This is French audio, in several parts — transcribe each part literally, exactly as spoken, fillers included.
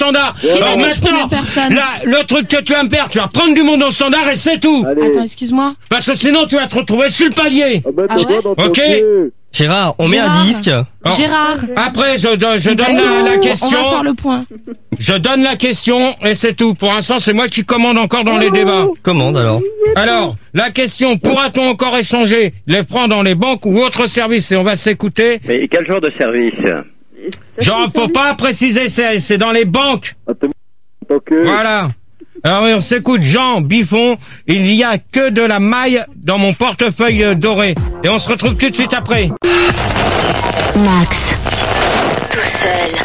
standard. Qui Alors t'a dit que je maintenant, prenais personne? là, le truc que tu vas me faire, tu vas prendre du monde au standard et c'est tout. Allez. Attends, excuse-moi. Parce que sinon, tu vas te retrouver sur le palier. Ah bah, Ah t'as ouais pas dans ton Ok. pied. Gérard, on met Gérard. un disque. Oh. Gérard. Après, je, do- je donne D'accord, la, la On va question. faire le point. Je donne la question et c'est tout. Pour l'instant, c'est moi qui commande encore dans les débats. Commande alors. Alors, la question, pourra-t-on encore échanger les francs dans les banques ou autres services? Et on va s'écouter. Mais quel genre de service? Genre, faut pas préciser, c'est, c'est dans les banques. Ah, t'es tant que... Voilà. Alors, on s'écoute Jean Biffon. Il n'y a que de la maille dans mon portefeuille euh, doré. Et on se retrouve tout de suite après. Max, tout seul,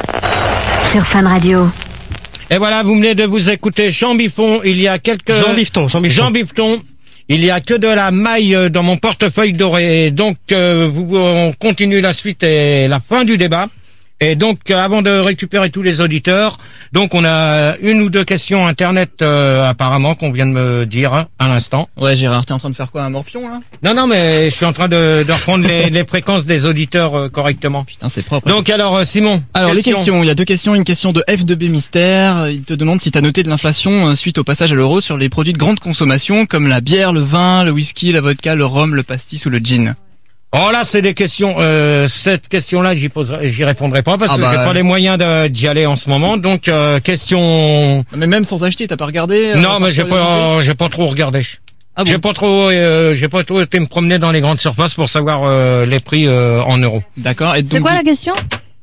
sur Fun Radio. Et voilà, vous venez de vous écouter Jean Biffon. Il y a quelques... Jean Bifton, Jean Bifton. Jean Bifton. Il y a que de la maille euh, dans mon portefeuille doré. Et donc, euh, vous, on continue la suite et la fin du débat. Et donc, euh, avant de récupérer tous les auditeurs, donc on a une ou deux questions internet euh, apparemment qu'on vient de me dire hein, à l'instant. Ouais, Gérard, t'es en train de faire quoi, un morpion, là? Non, non, mais je suis en train de, de reprendre les, les fréquences des auditeurs euh, correctement. Putain, c'est propre. Donc alors, euh, Simon. Alors, question. les questions, il y a deux questions. Une question de F deux B Mystère. Il te demande si t'as noté de l'inflation euh, suite au passage à l'euro sur les produits de grande consommation, comme la bière, le vin, le whisky, la vodka, le rhum, le pastis ou le gin. Oh là, c'est des questions. Euh, cette question-là, j'y poserai, j'y répondrai pas parce Ah que bah, j'ai pas les moyens de- d'y aller en ce moment. Donc euh, question. Mais même sans acheter, t'as pas regardé euh, non, par mais j'ai curiosité pas, j'ai pas trop regardé. Ah bon. J'ai pas trop, euh, j'ai pas trop été me promener dans les grandes surfaces pour savoir euh, les prix euh, en euros. D'accord. Et donc, C'est quoi la question?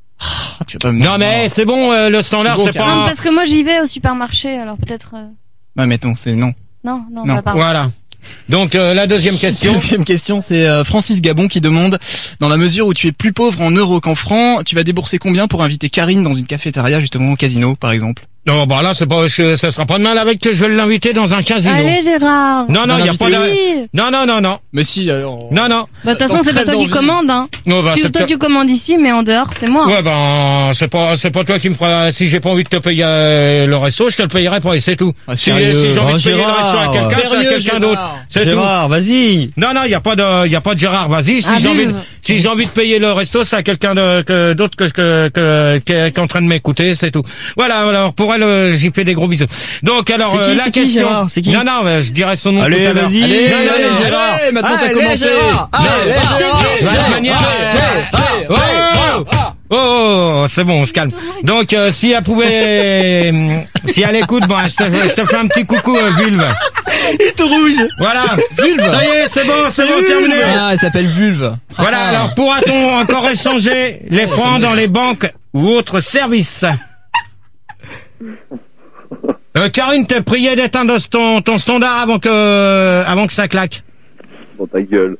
Ah, tu vas pas me... Non mais c'est bon, euh, le standard Bon, c'est carrément. Non, pas. parce que moi j'y vais au supermarché, alors peut-être. euh, Ouais, mais non, c'est non. Non, non, Non. bah, pardon. Voilà. Donc euh, la deuxième question. Deuxième question, c'est euh, Francis Gabon qui demande, dans la mesure où tu es plus pauvre en euros qu'en francs, tu vas débourser combien pour inviter Karine dans une cafétéria, justement au casino, par exemple? Non, bah là c'est pas, je, ça sera pas de mal avec que je vais l'inviter dans un casino. Allez Gérard. non non, il y a pas de. Si. Non non non non. Mais si, alors... Non non. Bah, de toute façon, c'est pas toi qui commande, hein. Non bah Tu, c'est toi, peut- tu commandes ici, mais en dehors, c'est moi. Ouais ben c'est pas c'est pas toi qui me fera si j'ai pas envie de te payer euh, le resto, je te le payerai pas et c'est tout. Ah, si sérieux, si j'ai envie hein, de payer le resto à Gérard. quelqu'un, c'est à Sérieux, quelqu'un Gérard. d'autre. C'est tout. Gérard, vas-y. Non non, il y a pas de il y a pas de Gérard, vas-y, si Ah, j'ai envie de, vive. si j'ai envie de payer le resto, c'est à quelqu'un de, que, d'autre que que que qui est, qui est en train de m'écouter, c'est tout. Voilà, alors pour elle euh, j'y fais des gros bisous. Donc alors C'est qui, euh, la c'est qui, question. Gérard, c'est qui Non non, mais je dirais son nom Allez, tout à l'heure. vas-y. Allez, Non, non, allez, non, Gérard. allez, Maintenant, t'as allez, commencé. Gérard. Allez, Allez, Gérard. Gérard. De toute manière, oh, oh, oh, oh, c'est bon, on se calme. Donc, euh, si elle pouvait, euh, si elle écoute, bon, je te, je te fais un petit coucou, euh, Vulve. Il est tout rouge. Voilà. Vulve. Ça y est, c'est bon, c'est bon, terminé. Ah, elle s'appelle Vulve. Voilà, Ah. alors pourra-t-on encore échanger les francs dans les banques ou autres services? Euh, Karine, t'es prié d'éteindre ton, ton standard avant que, avant que ça claque. Bon, ta gueule.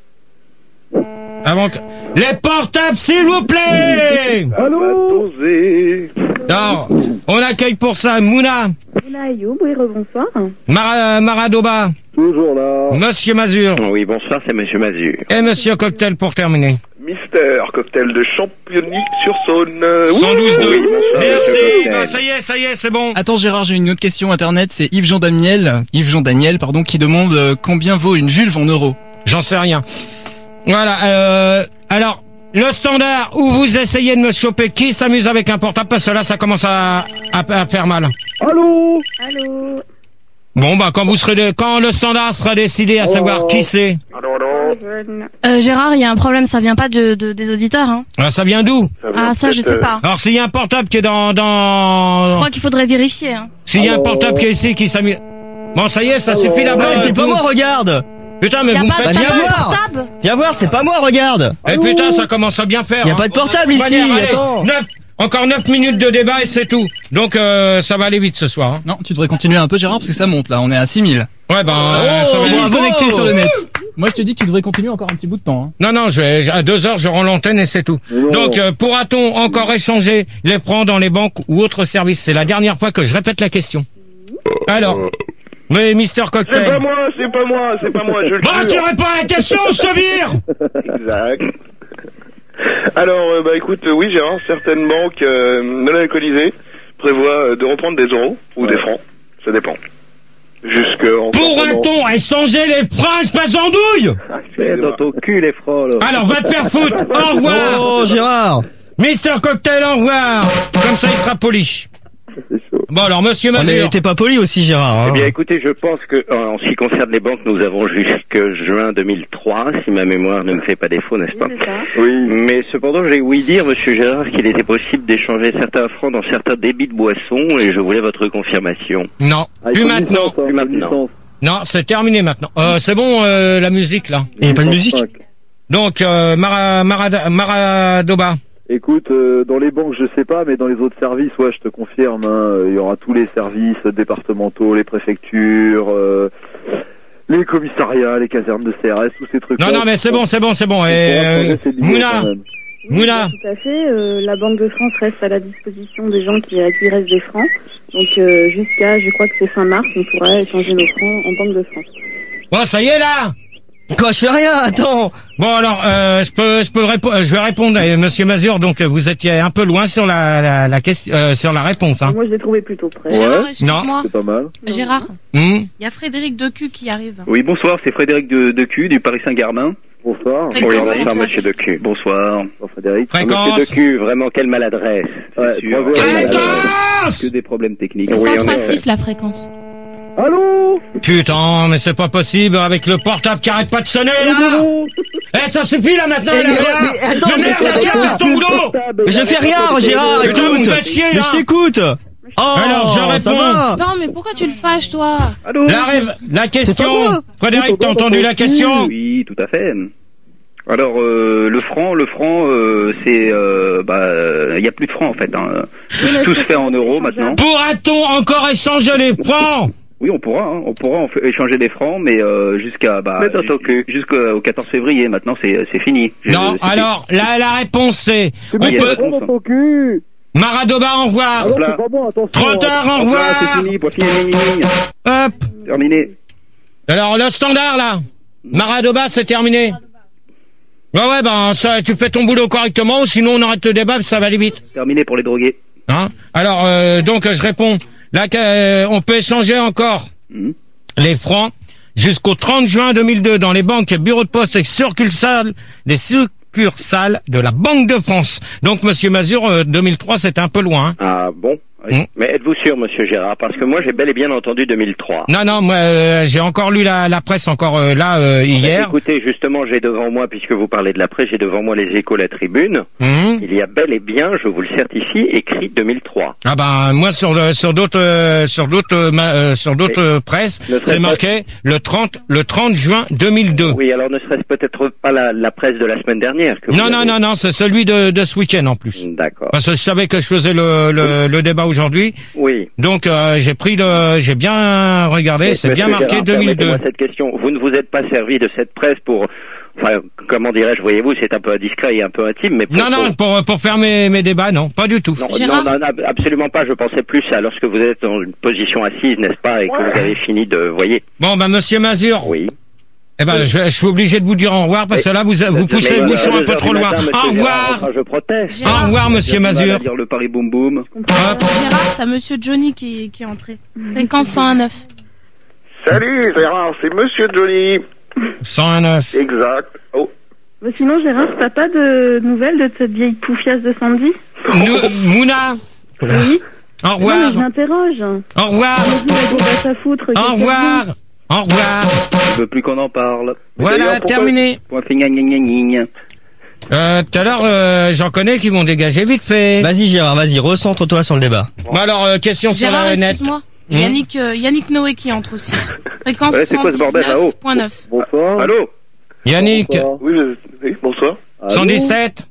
Avant que... Les portables, s'il vous plaît! Allô? Doser. Alors, on accueille pour ça Mouna, Mouna Ayoub, oui, rebonsoir. Mara, Maradoba, Toujours là. Monsieur Mazur Oui, bonsoir, c'est Monsieur Mazur. et Monsieur Cocktail pour terminer. Mister, cocktail de championnique sur Saône. cent douze deux. Oui, bonsoir, Merci. Monsieur Cocktail. Ben, ça y est, ça y est, c'est bon. Attends Gérard, j'ai une autre question internet, c'est Yves-Jean Daniel, Yves-Jean Daniel, pardon, qui demande euh, combien vaut une vulve en euros. J'en sais rien. Voilà. Euh, alors, le standard où vous essayez de me choper qui s'amuse avec un portable, parce que là, ça commence à, à, à faire mal. Allô? Allô? Bon, bah quand vous serez, de, quand le standard sera décidé à savoir qui c'est. Allô, allô? Jeune. Euh, Gérard, il y a un problème, ça vient pas de, de des auditeurs, hein. Ah, ça vient d'où? Ah, ça, je sais pas. Alors, s'il y a un portable qui est dans, Je dans, crois qu'il faudrait vérifier, hein. s'il y a un portable qui est ici qui s'amuse. Bon, ça y est, ça suffit là-bas. Ouais, c'est pas moi, regarde. Putain, mais Y a vous me pas, faites t'as viens pas un voir. portable? Viens voir, c'est pas moi, regarde. Eh putain, ça commence à bien faire. Y a hein. pas de portable ici, Manière, allez, attends. neuf, encore neuf minutes de débat et c'est tout. Donc euh, ça va aller vite ce soir. Hein. Non, tu devrais continuer un peu Gérard, parce que ça monte là, on est à six mille. Ouais ben euh, ça va Oh, aller vite. bravo. Connecté sur le net. Moi je te dis que tu devrais continuer encore un petit bout de temps. Hein. Non non, je vais, à deux heures je rends l'antenne et c'est tout. Non. Donc euh, pourra-t-on encore échanger les francs dans les banques ou autres services? C'est la dernière fois que je répète la question. Alors, mais Mister C'est pas Cocktail. moi, c'est pas moi, c'est pas moi, je le Bon, tu jure. réponds à la question, je vire. Exact. Alors, euh, bah écoute, euh, oui Gérard, certaines banques euh, non alcoolisées prévoient euh, de reprendre des euros ou des francs, ça dépend. Jusque en Pourra-t-on échanger les francs, espèce d'andouille? C'est dans ton cul les francs là. Alors va te faire foutre. Au revoir. Oh, Gérard. Mister Cocktail, au revoir. Comme ça il sera poli. C'est chaud. Bon alors, Monsieur Ah, Mazur. mais t'es pas poli aussi, Gérard. Hein. Eh bien, écoutez, je pense que en ce qui concerne les banques, nous avons jusque juin deux mille trois, si ma mémoire ne me fait pas défaut, n'est-ce pas? Oui, c'est ça. Oui. Mais cependant, j'ai ouï dire, Monsieur Gérard, qu'il était possible d'échanger certains francs dans certains débits de boissons, et je voulais votre confirmation. Non, plus maintenant. Plus maintenant. Non, c'est terminé maintenant. Euh, c'est bon, euh, la musique là. Il y a pas de musique? Donc, euh, Mara, Marada- Maradoba. Écoute, euh, dans les banques, je sais pas, mais dans les autres services, ouais, je te confirme, hein, il y aura tous les services départementaux, les préfectures, euh, les commissariats, les casernes de C R S, tous ces trucs. Non, non, mais c'est bon, c'est bon, c'est bon. Et, euh, Mouna, Mouna. Tout à fait. Euh, la Banque de France reste à la disposition des gens qui, à qui il reste des francs. Donc euh, jusqu'à, je crois que c'est fin mars, on pourrait échanger nos francs en Banque de France. Bon, ça y est là. Quoi, je fais rien, attends. Bon alors, euh, je peux, je peux répondre. Je vais répondre, euh, Monsieur Mazur. Donc, euh, vous étiez un peu loin sur la, la, la question, euh, sur la réponse. Hein. Moi, je l'ai trouvé plutôt près. Gérard, Ouais. excuse-moi. C'est pas mal. Gérard, Hmm. il y a Frédéric Decu qui arrive. Oui, bonsoir, c'est Frédéric de, Decu, du Paris Saint-Germain. Bonsoir. Fréquence. Oui, Bonsoir, bonsoir, Monsieur Decu. Bonsoir. Bonsoir, Frédéric. Fréquence. Monsieur Decu, vraiment, quelle maladresse. C'est Ouais, sûr. bravo. Fréquence. Que des problèmes techniques. C'est Oui, cent on est- trente-six la fréquence. Allô? Putain, mais c'est pas possible avec le portable qui arrête pas de sonner là. Eh, ça suffit là maintenant. Eh, là, mais- là. mais attends, Mais je merde, fais tiens, rien. fais ton boulot. Mais je fais rien, Gérard, Putain, vous me écoute. faites chier, Mais là. je t'écoute. Oh, Alors, je ça réponds. va. Attends, mais pourquoi tu le fâches, toi? Allô? La, rêve, la question. moi. Frédéric, t'as entendu la question? Oui, tout à fait. Alors, euh, le franc, le franc, euh, c'est, euh, bah, il y a plus de francs en fait. Hein. Tout se fait en euros maintenant. Pourra-t-on encore échanger les francs? Oui, on pourra, hein, on pourra en fait échanger des francs, mais euh, jusqu'à, bah, jusqu'au quatorze février. Maintenant, c'est, c'est fini. Je- Non, c'est alors, la, la réponse c'est, on Oui, il y a peut, la réponse, Dans ton cul. Maradoba, au revoir. Alors, là. c'est pas bon, attention. Trente heures, au Voilà, revoir. c'est fini, point fini, Hop. terminé. Alors, le standard, là. Maradoba, c'est terminé. Ouais, ouais, ben, ça, tu fais ton boulot correctement, sinon on arrête le débat, ça va aller vite. Terminé pour les drogués. Hein? Alors, euh, donc, je réponds. Là, euh, on peut échanger encore Mhm. les francs jusqu'au trente juin deux mille deux dans les banques, bureaux de poste et succursales, les succursales de la Banque de France. Donc, Monsieur Mazur, euh, deux mille trois, c'était un peu loin. Hein. Ah bon. Oui. Mhm. Mais êtes-vous sûr, Monsieur Gérard? Parce que moi, j'ai bel et bien entendu deux mille trois. Non, non, moi, euh, j'ai encore lu la, la presse encore euh, là euh, hier. Écoutez, justement, j'ai devant moi, puisque vous parlez de la presse, j'ai devant moi les Échos, la Tribune. Mhm. Il y a bel et bien, je vous le certifie, écrit deux mille trois. Ah ben moi sur le, sur d'autres euh, sur d'autres euh, ma- euh, sur d'autres euh, presses, Ne serait-ce c'est pas- marqué le trente le trente juin deux mille deux. Oui, alors ne serait-ce peut-être pas la, la presse de la semaine dernière que vous Non non avez- non non, c'est celui de, de ce week-end en plus. D'accord. Parce que je savais que je faisais le le, le débat aujourd'hui, Oui. donc euh, j'ai pris le j'ai bien regardé, c'est bien Monsieur marqué Gérard, deux mille deux. permettez-moi cette question. Vous ne vous êtes pas servi de cette presse pour, enfin, comment dirais-je, voyez-vous, c'est un peu indiscret et un peu intime, mais pour, Non non, pour pour faire mes mes débats non, pas du tout. Non, Gérard non, non, non, absolument pas. Je pensais plus à lorsque vous êtes dans une position assise, n'est-ce pas, et que vous avez fini de, voyez. Bon ben Monsieur Mazur, Oui. eh ben je, je suis obligé de vous dire au revoir parce que là vous vous poussez le Mais, bouchon euh, un peu deux trop heures du loin. matin, Au Monsieur revoir. Gérard, enfin, je proteste. Au revoir Monsieur J'ai du mal à Mazur. dire le Paris Boum Boum. Hop. Gérard, t'as Monsieur Johnny qui, qui est entré. Fréquence cent un neuf. Salut Gérard, c'est Monsieur Johnny. cent un neuf. Exact. Oh. Mais sinon, Gérard, t'as pas de nouvelles de cette vieille poufiasse de samedi? Nous, Mouna, Oui. au Non, revoir. mais je m'interroge. Au revoir. Vas-y, la grosse à foutre. Au revoir. Au revoir. Je veux plus qu'on en parle. Voilà, D'ailleurs, pourquoi- terminé. Point fin, gna, gna, gna, gna. Euh, tout à l'heure, euh, j'en connais qui m'ont dégagé vite fait. Vas-y, Gérard, vas-y, recentre-toi sur le débat. Bon alors, euh, question sur Gérard, la net. excuse-moi. Hmm Yannick, euh, Yannick Noé qui entre aussi. Fréquence Ouais, c'est quoi ce bordel, là-haut cent dix-neuf point neuf. Bonsoir. Allô? Yannick, Bonsoir. Oui, je... oui, bonsoir. Allô? cent dix-sept.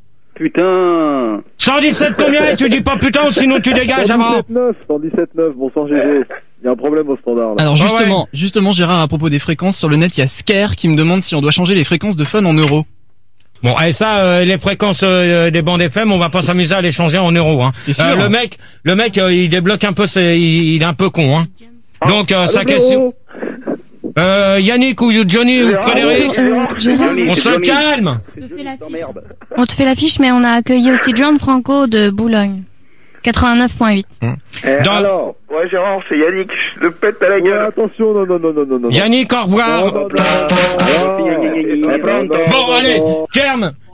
Putain. cent dix-sept combien? Tu dis pas putain, sinon tu dégages avant. cent dix-sept neuf, cent dix-sept neuf, bonsoir G G. Il y a un problème au standard là. Alors Ah justement, justement Gérard, à propos des fréquences, sur le net, il y a Scare qui me demande si on doit changer les fréquences de fun en euros. Bon, et ça, euh, les fréquences euh, des bandes F M, on va pas s'amuser à les changer en euros. Hein. T'es sûr? Euh, le mec, le mec, euh, il débloque un peu, ses, il, il est un peu con. Hein. Donc euh, sa Allô, question. Euh, Yannick ou Johnny ou Gérard, Frédéric, Euh, Gérard, Johnny, on c'est se Johnny. calme. Je fais la fiche. Merde. on te fait l'affiche, mais on a accueilli aussi John Franco de Boulogne. quatre-vingt-neuf point huit. Eh, Dans- alors, ouais Gérard, c'est Yannick, je te pète à la Ouais, gueule. attention, non, non, non, non, non, non. Yannick, au revoir. Non, non, non, non. Bon, Non, non, Bon, non, allez, non. terme,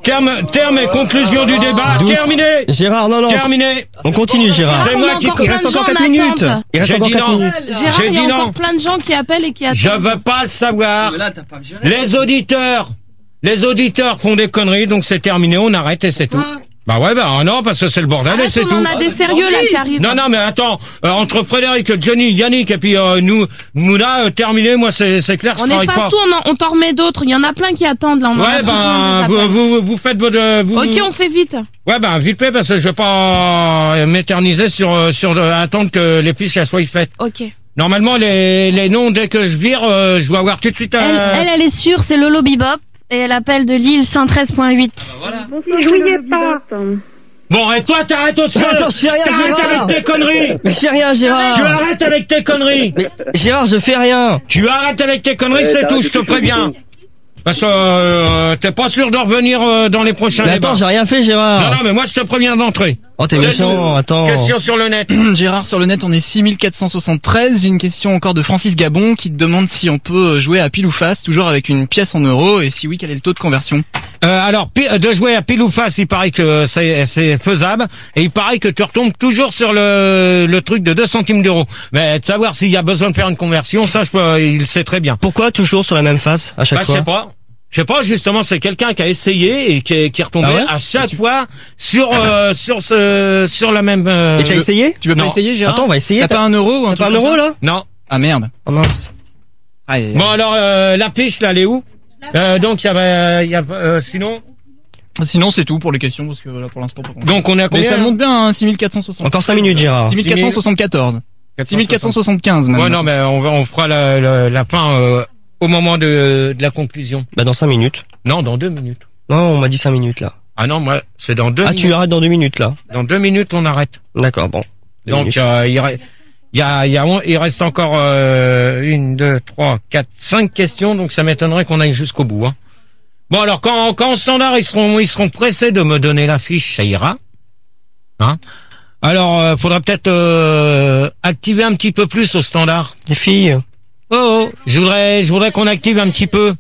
terme, terme et conclusion du débat. Douce. Terminé. Gérard, non, non. Terminé. On continue, Gérard. C'est moi qui. encore Il plein reste de encore gens quatre en minutes. attente. Il reste J'ai encore dit quatre non. minutes. Gérard, J'ai il y a dit non. encore plein de gens qui appellent et qui attendent. Je veux pas le savoir. Les auditeurs, les auditeurs font des conneries, donc c'est terminé, on arrête et c'est tout. Bah ouais, bah non, parce que c'est le bordel et Arrête, c'est on tout. en a des sérieux là qui arrivent. Non, non, mais attends, euh, entre Frédéric, Johnny, Yannick et puis euh, nous, Mouna, euh, terminé, moi c'est c'est clair, je On travaille efface pas. tout, on, en- on t'en remet d'autres. Il y en a plein qui attendent là. On en a Ouais, plus ben, besoin des vous, appels. vous, vous faites votre... Vous, Ok, on fait vite. Ouais, ben, vite fait, parce que je vais pas euh, m'éterniser sur, euh, sur euh, attendre que les fiches elles soient faites. Ok. Normalement, les, les noms, dès que je vire, euh, je dois avoir tout de suite... Euh... Elle, elle, elle est sûre, c'est Lolo Bebop. Et elle appelle de Lille cent treize point huit. Bonsoir, jouiez pas. Bon, et toi, t'arrêtes aussi. Attends, je fais rien, T'arrêtes Gérard. avec tes conneries. Mais je fais rien, Gérard. Tu arrêtes avec tes conneries. Mais Gérard, je fais rien. Tu arrêtes avec tes conneries, Ouais, c'est t'arrêtes tout, je te de tout préviens. faire. Parce que euh, t'es pas sûr de revenir euh, dans les prochains Mais débats. attends, j'ai rien fait, Gérard. Non, non, mais moi je te préviens d'entrer. Oh, t'es C'est méchant, tout. attends. Question sur le net. Gérard, sur le net, on est six mille quatre cent soixante-treize. J'ai une question encore de Francis Gabon qui te demande si on peut jouer à pile ou face, toujours avec une pièce en euros, et si oui, quel est le taux de conversion? Euh, alors, pi- de jouer à pile ou face, il paraît que c'est, c'est faisable. Et il paraît que tu retombes toujours sur le, le truc de deux centimes d'euros. Mais de savoir s'il y a besoin de faire une conversion, ça, je peux, il sait très bien. Pourquoi toujours sur la même face à chaque Bah, je fois sais pas. Je sais pas, justement, c'est quelqu'un qui a essayé et qui est, qui est retombé Ah ouais à chaque fois sur euh, sur ce sur la même. Euh, Et t'as essayé Tu veux pas Non. essayer, Gérard? Attends, on va essayer. T'as pas un euro ou un T'as truc pas un comme euro, ça là Non. Ah merde. Oh mince. Aïe, aïe, aïe. Bon alors euh, la fiche là, elle est où? Euh, donc il y avait, il y a euh, sinon. Sinon, c'est tout pour les questions, parce que là, pour l'instant, pas grand-chose. Donc on est à Mais combien? ça monte bien, hein, six mille quatre cent soixante. Encore cinq minutes, Gérard. six mille quatre cent soixante-quatorze. six mille quatre cent soixante-quinze, même. Ouais non mais on va on fera la la, la fin euh, au moment de de la conclusion. Bah, dans cinq minutes. Non, dans deux minutes. Non, on m'a dit cinq minutes, là. Ah non, moi c'est dans deux. Ah, minutes. tu arrêtes dans deux minutes, là. Dans deux minutes on arrête. D'accord, bon. Deux Donc minutes. euh, il, re- il y a il y a il reste encore euh, une, deux, trois, quatre, cinq questions. Donc ça m'étonnerait qu'on aille jusqu'au bout. Hein. Bon alors quand quand au standard ils seront ils seront pressés de me donner la fiche, ça ira. Hein. Alors euh, faudra peut-être euh, activer un petit peu plus au standard. Les filles. Oh, oh je voudrais je voudrais qu'on active un petit peu.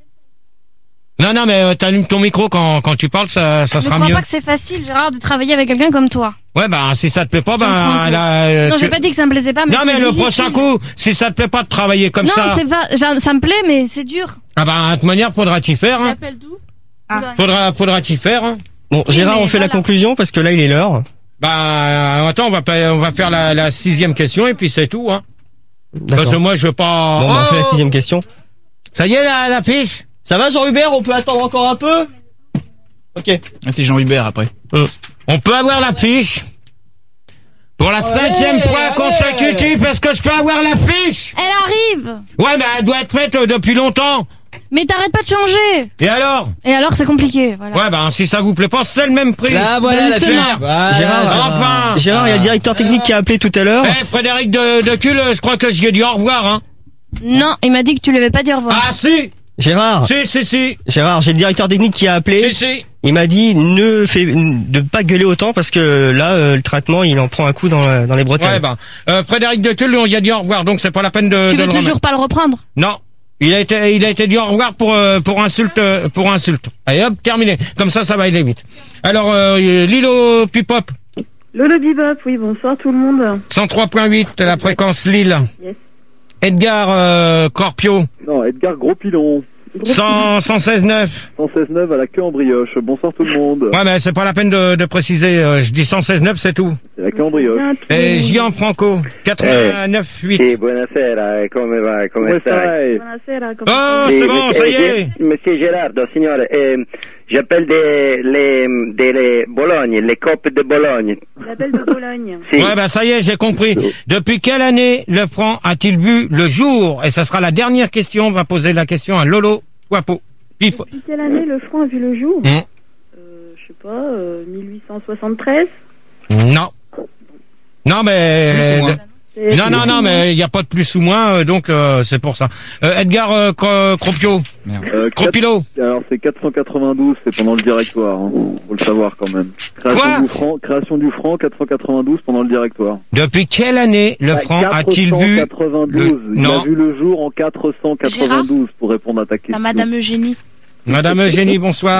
Non non mais euh, t'allumes ton micro quand quand tu parles, ça ça Je sera crois mieux. pas que c'est facile, Gérard, de travailler avec quelqu'un comme toi. Ouais bah si ça te plaît pas, J'en prends ben un peu. là. euh, Non, tu- j'ai pas dit que ça me plaisait pas, mais non mais c'est le difficile. prochain coup, si ça te plaît pas de travailler comme non, ça, c'est pas, j'a- ça me plaît, mais c'est dur. ah bah de toute manière faudra t'y faire. Il Hein. appelle d'où? Ah. Faudra faudra t'y faire. Hein. Bon, Gérard, mais on fait la voilà. conclusion parce que là, il est l'heure. Bah euh, attends, on va pas- on va faire la, la sixième question et puis c'est tout. Hein. Parce que D'accord. moi je veux pas. Bon, bah, on fait la Oh sixième question. Ça y est la, la fiche. Ça va, Jean-Hubert? On peut attendre encore un peu? Ok. Ah, c'est Jean Hubert, après. On peut avoir la fiche. Pour la cinquième fois consécutive, est-ce que je peux avoir la fiche? Elle arrive! Ouais, mais elle doit être faite euh, depuis longtemps. Mais t'arrêtes pas de changer! Et alors? Et alors, c'est compliqué, voilà. Ouais, ben si ça vous plaît pas, c'est le même prix. Là, voilà la Justement. fiche. Voilà. Gérard, Enfin. Gérard, il y a le directeur technique qui a appelé tout à l'heure. Eh, Frédéric de, de Cul, je crois que j'y ai dit au revoir, hein. Non, il m'a dit que tu lui avais pas dit au revoir. Ah, si! Gérard, Si, si, si. Gérard, j'ai le directeur technique qui a appelé. Si, si. Il m'a dit ne fais de pas gueuler autant parce que là euh, le traitement il en prend un coup dans, la- dans les bretelles. Ouais, ben, euh, Frédéric de Cul, on y a dit au revoir, donc c'est pas la peine de, tu de veux le toujours remettre. pas le reprendre? Non. Il a été, il a été dit au revoir pour, euh, pour insulte, euh, pour insulte. Allez hop, terminé. Comme ça, ça va aller vite. Alors, euh, Lilo Pipop, Lolo Bebop, oui, bonsoir tout le monde. cent trois point huit, la fréquence Lille. Yes. Edgar, euh, Corpio, Non, Edgar Gros Pilon. cent, cent seize neuf. cent seize neuf à la queue en brioche. Bonsoir tout le monde. Ouais, mais c'est pas la peine de, de préciser, euh, je dis cent seize neuf, c'est tout. C'est la queue en brioche. Et Gian Franco, quatre-vingt-neuf huit. Sì, buonasera, come va? Come Come stai? stai? Buonasera, come Oh, stai? c'est bon, ça y est. Monsieur Gerardo, signore, eh, j'appelle des, les, des, les Bologne, les copes de Bologne. L'appel de Bologne. Si. Ouais, bah ça y est, j'ai compris. Depuis quelle année le franc a-t-il vu le jour? Et ça sera la dernière question. On va poser la question à Lolo Wapo. Pif. Depuis quelle année le franc a vu le jour? Hmm. Euh, je sais pas, euh, mille huit cent soixante-treize? Non. Non, mais... Plus ou moins. C'est- Non, non, non, mais il n'y a pas de plus ou moins, euh, donc euh, c'est pour ça. Euh, Edgar euh, Cro- Cropio, Euh, Cropilo. quatre- Alors c'est quatre cent quatre-vingt-douze, c'est pendant le directoire. Hein. Faut le savoir quand même. Création Quoi du franc, création du franc, quatre cent quatre-vingt-douze pendant le directoire. Depuis quelle année le franc a-t-il vu quatre cent quatre-vingt-douze. le- Il Non. a vu le jour en quatre cent quatre-vingt-douze pour répondre à ta La question. Madame Eugénie. Madame Eugénie, bonsoir.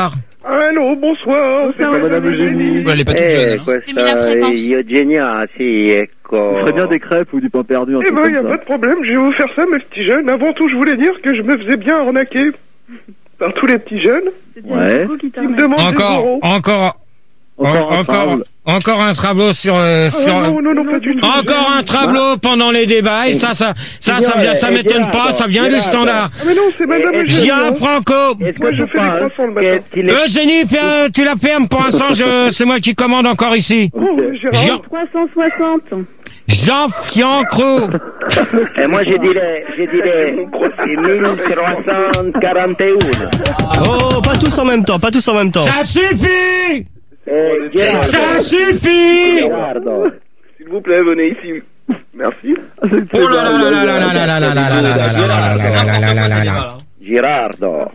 Allô, bonsoir. C'est pas Madame Eugénie. Ouais, elle est pas toute jeune. hein. T'es mis la fréquence. Io Genia, sì, ecco. Ce serait bien des crêpes ou du pain perdu, un Eh truc ben, y a comme pas ça. de problème, je vais vous faire ça, mes petits jeunes. Avant tout, je voulais dire que je me faisais bien arnaquer par tous les petits jeunes. Ouais. Qui me demandent des Encore, euros. encore, Encore un encore, Paul. encore un tableau sur, euh, Ah, sur, non, non, non, pas du tout. encore un tableau pendant les débats, et ça, ça, ça, ça, vient, ça m'étonne pas, ça vient du standard. Ah, mais non, c'est Madame Eugénie. Viens, hein. Franco. Est-ce Moi, que je tu fais les penses croissants le matin. que tu les- Eugénie, fais- tu la fermes, pour l'instant, je, c'est moi qui commande encore ici. Oh, Gérard. Jean, trois cent soixante. Jean Fiancro. Et moi, je dirais, je dirais, mille trois cent quarante et un. Oh, pas tous en même temps, pas tous en même temps. Ça suffit! Eh, Gerardo. Ça suffit! Gerardo. S'il vous plaît, venez ici. Merci. Oh là là là là là là là là là là là là là là là là là là là. Gerardo.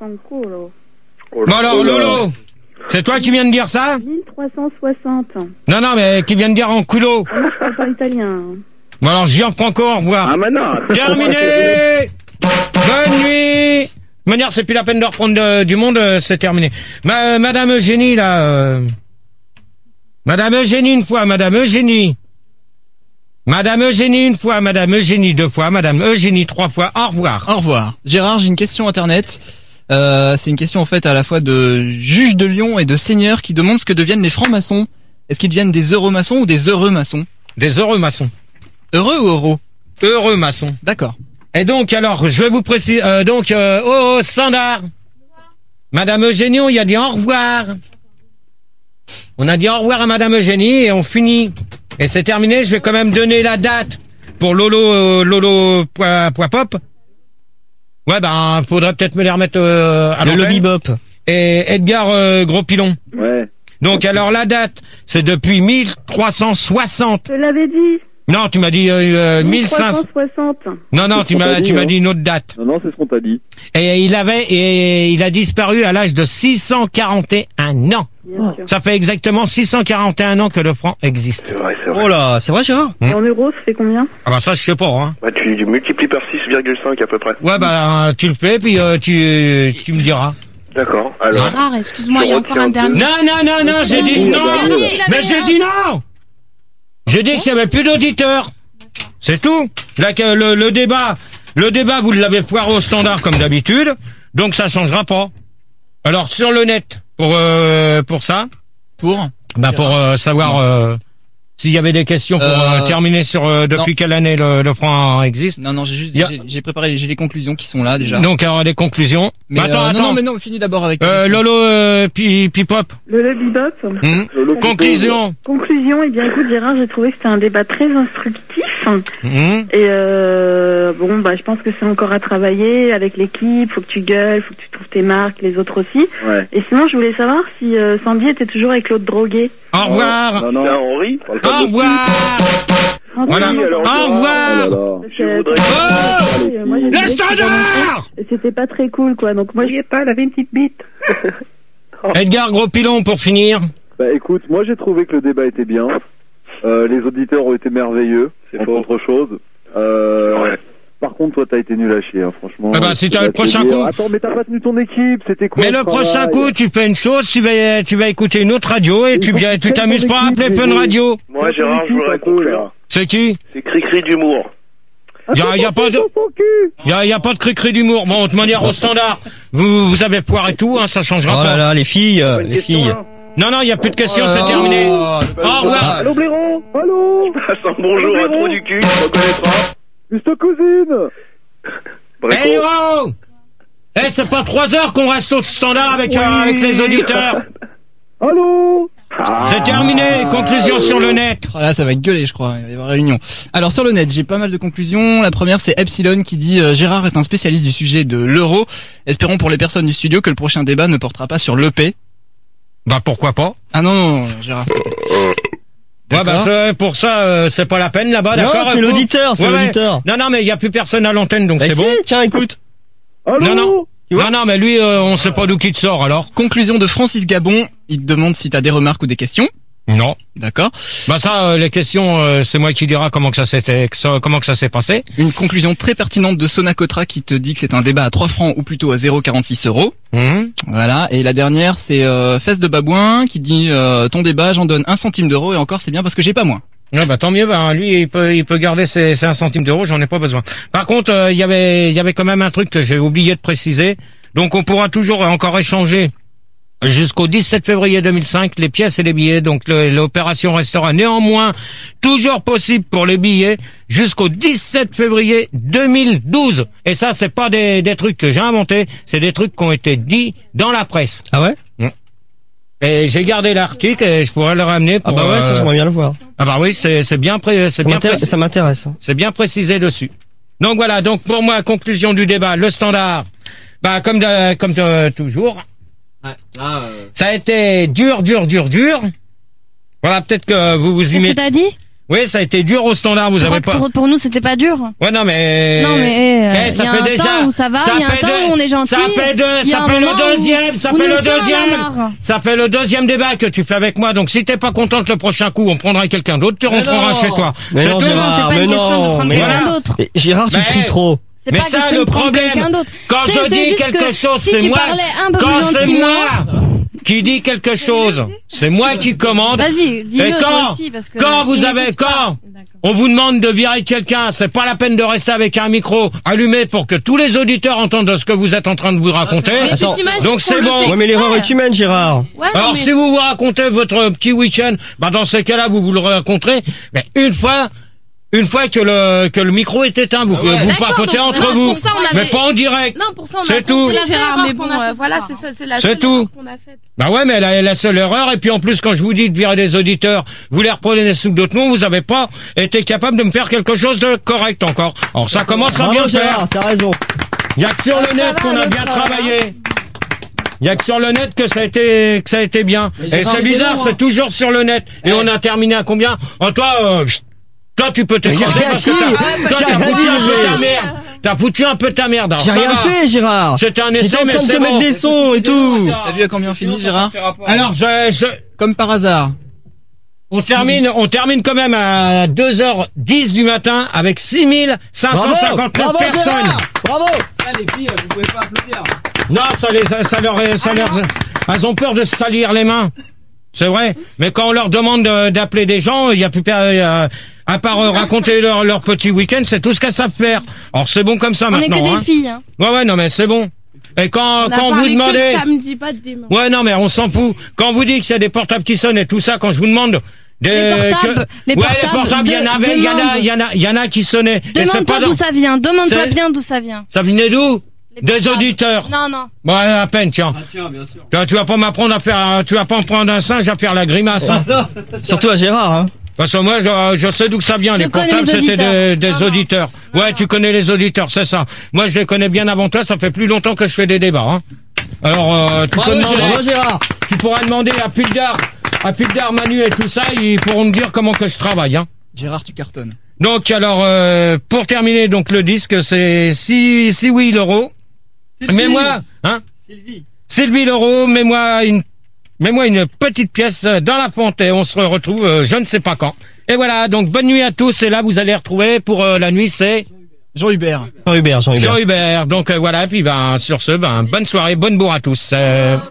Bon alors, Lolo, c'est toi qui viens de dire ça? mille trois cent soixante. Non, non, mais qui vient de dire en culo. Ah, moi, je parle pas italien. Bon alors, Gianfranco, au revoir. Ah, mais non. Terminé! Bonne nuit! De toute manière, c'est plus la peine de reprendre de- du monde, euh, c'est terminé. Ma, Madame Eugénie, là, euh... Madame Eugénie, une fois, Madame Eugénie. Madame Eugénie, une fois, Madame Eugénie, deux fois, Madame Eugénie, trois fois, au revoir. Au revoir. Gérard, j'ai une question internet. Euh, c'est une question en fait à la fois de juge de Lyon et de seigneur qui demandent ce que deviennent les francs-maçons. Est-ce qu'ils deviennent des heureux maçons ou des heureux maçons? Des heureux maçons. Heureux ou heureux? Heureux maçons. D'accord. Et donc, alors, je vais vous préciser, euh, donc, euh, oh, standard. Madame Eugénie, on y a dit au revoir. On a dit au revoir à Madame Eugénie et on finit. Et c'est terminé, je vais quand même donner la date pour Lolo, euh, Lolo, point, point pop. Ouais, ben, faudrait peut-être me les remettre, euh, à Le l'antenne. lobby bop. Et Edgar, euh, Gros Pilon. Ouais. Donc, alors, la date, c'est depuis mille trois cent soixante. Je l'avais dit. Non, tu m'as dit, euh, mille cinq cents. mille trois cent soixante. Non, non, tu m'as, tu m'as dit une autre date. Non, non, c'est ce qu'on t'a dit. Et il avait, et il a disparu à l'âge de six cent quarante et un ans. Bien sûr. Ça fait exactement six cent quarante et un ans que le franc existe. C'est vrai, c'est vrai. Oh là, c'est vrai, Gérard? Et en euros, ça fait combien? Ah bah ça, je sais pas, hein. Bah, tu tu multiplies par six virgule cinq à peu près. Ouais, bah, tu le fais, puis euh, tu, tu me diras. D'accord. Alors. Gérard, excuse-moi, il y a Je encore un retiens dernier. Non, non, non, non, j'ai dit Il non. avait dit, il avait Mais j'ai un. dit non. J'ai dit qu'il y avait plus d'auditeurs. C'est tout. Là, que le, le débat, le débat, vous l'avez foiré au standard comme d'habitude, donc ça changera pas. Alors, sur le net, pour, euh, pour ça. Pour? Bah pour euh, savoir euh, s'il y avait des questions pour euh, Euh, terminer sur euh, depuis non. quelle année le, le franc existe. Non, non, j'ai juste, Y a- j'ai, j'ai préparé, j'ai les conclusions qui sont là déjà. Donc alors des conclusions. Mais attends, euh, attends. non, non, mais non, finis d'abord avec. Euh, Lolo, euh, pi, Pipop. Le lobby bop. Hmm. Conclusion. Conclusion, eh bien écoute Gérard, j'ai trouvé que c'était un débat très instructif. Hmm. Et euh, bon, bah je pense que c'est encore à travailler avec l'équipe, faut que tu gueules, faut que tu trouves tes marques, les autres aussi. Ouais. Et sinon, je voulais savoir si euh, Sandy était toujours avec l'autre drogué. Au revoir. Non, non. Là, Henri. Au revoir. Voilà. Franchement, alors, Au revoir. Oh là là. parce Je que- voudrais- Oh euh, moi, j'ai Le trouvé que standard. c'était- C'était pas très cool, quoi. Donc moi, j'y ai pas, elle avait une petite bite. Edgar Gros Pilon pour finir. Bah écoute, moi j'ai trouvé que le débat était bien. Euh, les auditeurs ont été merveilleux, C'est entre faux. autres choses. Euh, Ouais. Par contre, toi t'as été nul à chier, hein, franchement. Ah bah, si Je t'as vais le te prochain dire. coup. Attends, mais t'as pas tenu ton équipe, c'était quoi Mais le travail prochain coup, tu fais une chose, tu vas, tu vas écouter une autre radio et Il tu faut viens, que tu tu t'amuses prennes pas à ton appeler équipe, Fun mais- Radio. Moi, Gérard, je voudrais un peu, conclure. là. C'est qui? C'est cri-cri d'humour. Y a, y a pas de, y a, y a pas de cri-cri d'humour. Bon, de manière au standard, vous, vous avez poiré tout, hein, ça changera Oh pas. là là, les filles, euh, les filles. Non, non, il y a plus de questions, c'est terminé. Au revoir. Allô Blaireau, allô. Passe un bonjour à trop du cul, tu reconnaîtras. Juste cousine. Breco. Eh oh! Eh, c'est pas trois heures qu'on reste au standard avec, euh, avec les auditeurs. Allô. C'est terminé, conclusion sur le net. Oh là, ça va gueuler, je crois. Il va y avoir réunion. Alors sur le net, j'ai pas mal de conclusions. La première, c'est Epsilon qui dit euh, Gérard est un spécialiste du sujet de l'euro. Espérons pour les personnes du studio que le prochain débat ne portera pas sur l'E P. Bah, pourquoi pas? Ah non, non, non, Gérard, s'il te plaît. Ouais, bah, c'est- pour ça, euh, c'est pas la peine là-bas, Non, d'accord? c'est euh, l'auditeur, c'est ouais, ouais. l'auditeur. Non, non, mais il y a plus personne à l'antenne, donc Bah c'est si, bon. tiens, écoute. Allô. Non, non. Tu vois Non, non, mais lui, euh, on sait pas d'où qu'il te sort, alors. Conclusion de Francis Gabon. Il te demande si t'as des remarques ou des questions. Non. D'accord. Bah ça, euh, les questions, euh, c'est moi qui dira comment que ça s'était, que ça- comment que ça s'est passé. Une conclusion très pertinente de Sonacotra qui te dit que c'est un débat à trois francs ou plutôt à zéro virgule quarante-six euros. Mmh. Voilà. Et la dernière, c'est euh, Fesse de Babouin qui dit euh, ton débat, j'en donne un centime d'euro et encore c'est bien parce que j'ai pas moins. Ouais, bah tant mieux. Bah lui, il peut, il peut garder ses, ses un centime d'euro. J'en ai pas besoin. Par contre, euh, il y avait, il y avait quand même un truc que j'ai oublié de préciser. Donc on pourra toujours encore échanger jusqu'au dix-sept février deux mille cinq, les pièces et les billets. Donc le- l'opération restera néanmoins toujours possible pour les billets jusqu'au dix-sept février deux mille douze. Et ça, c'est pas des, des trucs que j'ai inventés, c'est des trucs qui ont été dits dans la presse. Ah ouais? Et j'ai gardé l'article et je pourrais le ramener pour... Ah bah ouais, ça euh, j'aimerais bien le voir. Ah bah oui, c'est c'est bien pré, c'est Ça bien m'intéresse- précis- ça m'intéresse. C'est bien précisé dessus. Donc voilà, donc pour moi, conclusion du débat, le standard, bah comme de- comme de- toujours. Ça a été dur, dur, dur, dur. Voilà, peut-être que vous vous y Qu'est-ce que mettez. t'as dit? Oui, ça a été dur au standard, vous Je avez crois pas. que pour, pour nous, c'était pas dur. Ouais, non, mais. Non, mais, euh, Eh, ça il y a fait un déjà. temps où ça va, il y a un fait temps deux- où on est gentil, Ça fait deux, il y a ça un fait le moment où- deuxième, ça où fait nous le aussi, on en a deuxième. marre. Ça fait le deuxième débat que tu fais avec moi. Donc si t'es pas contente le prochain coup, on prendra quelqu'un d'autre, tu rentreras chez toi. Mais C'est non, tout. Gérard, mais non, mais non. Mais Gérard, tu Mais- cries trop. C'est Mais pas ça, question le de prendre problème, quelqu'un d'autre. quand C'est- je c'est dis juste quelque que chose, si c'est tu moi. parlais un peu Quand plus c'est gentiment- moi qui dis quelque chose, c'est moi qui commande. Vas-y, dis-le Et toi quand, aussi, parce que quand vous il avez, n'écoute pas. quand on vous demande de virer quelqu'un, c'est pas la peine de rester avec un micro allumé pour que tous les auditeurs entendent ce que vous êtes en train de vous raconter. Mais tu Attends, t'imagines donc qu'on c'est le bon. fait Ouais, mais l'erreur exprès. est humaine, Gérard. Ouais, non, Alors mais- si vous vous racontez votre petit week-end, bah dans ces cas-là, vous vous le raconterez. Mais une fois. Une fois que le que le micro est éteint, vous pouvez vous D'accord, papotez donc, entre non, vous, pour ça, on mais avait- pas en direct. Non, pour ça, on a C'est tout. compris, C'est la Gérard, seule mais erreur bon, qu'on a euh, fait voilà, ce c'est soir. ça, c'est la C'est seule tout. erreur qu'on a faite. Bah ouais, mais la, la seule erreur, et puis en plus quand je vous dis de virer des auditeurs, vous les reprenez sous d'autres noms, vous avez pas été capable de me faire quelque chose de correct encore. Alors ça commence à Bravo, bien faire. Gérard, t'as raison. Il y a que sur le net qu'on a bien travaillé. Il y a que sur le net que ça a été que ça a été bien. Mais Et Gérard, c'est il est bizarre, bon, hein. c'est toujours sur le net. Et on a terminé à combien? Oh, toi, euh, toi tu peux te Mais j'ai forcer rien parce que dit. t'as Ah, bah, toi, j'ai t'as rien foutu dit, un peu j'ai- ta merde. T'as foutu un peu ta merde. alors J'ai ça rien va. fait, Gérard. C'était un essai, J'étais en mais train de c'est te mettre bon. des sons et tout. T'as vu à combien on finit, Gérard? Alors, je, je, Comme par hasard. on termine, on termine quand même à deux heures dix du matin avec six mille cinq cent cinquante-neuf Bravo, personnes. Gérard. Bravo. Ça, les filles, vous pouvez pas applaudir. Non, ça les, ça leur, ça leur, elles ont peur de se salir les mains. C'est vrai. Mais quand on leur demande de- d'appeler des gens, il y a plus, per- euh, à part euh, raconter leur, leur petit week-end, c'est tout ce qu'elles savent faire. Alors c'est bon comme ça On est maintenant. que des hein. filles. Hein. Ouais, ouais, non, mais c'est bon. Et quand, On a quand vous parlé que demandez. de samedi, pas de dimanche. Ouais, non, mais on s'en fout. Quand vous dites qu'il y a des portables qui sonnent et tout ça, quand je vous demande des, Les portables, les ouais, portables, les portables, il y en de- avait, il y en a, demande. il y en a, il y en a qui sonnaient. Et c'est Demande-toi pas dans- d'où ça vient. Demande-toi C'est- bien d'où ça vient. Ça venait d'où? Les Des portables. auditeurs. Non, non. Ouais, à peine, tiens. Ah, tiens, bien sûr. Tu vas, tu vas pas m'apprendre à faire, tu vas pas me prendre un singe à faire la grimace, hein. Surtout à Gérard, hein. Parce que moi, je, je sais d'où ça vient. Je Les connais portables, les c'était des, auditeurs. des Non, non. auditeurs. Ouais, tu connais les auditeurs, c'est ça. Moi, je les connais bien avant toi. Ça fait plus longtemps que je fais des débats, hein. Alors, euh, tu Bravo, peux demander, Bravo, Gérard. tu pourras demander à Pildar, à Pildar, Manu et tout ça, ils pourront me dire comment que je travaille, hein. Gérard, tu cartonnes. Donc, alors, euh, pour terminer, donc, le disque, c'est si, si oui, l'euro. Mets-moi, hein? Sylvie. Sylvie Leroux, mets-moi une, mets-moi une petite pièce dans la fonte et on se retrouve, euh, je ne sais pas quand. Et voilà, donc bonne nuit à tous et là vous allez retrouver pour euh, la nuit c'est Jean Hubert. Jean Hubert, Jean Hubert. Jean Hubert. Donc euh, voilà, et puis ben sur ce, ben bonne soirée, bonne bourre à tous. Euh...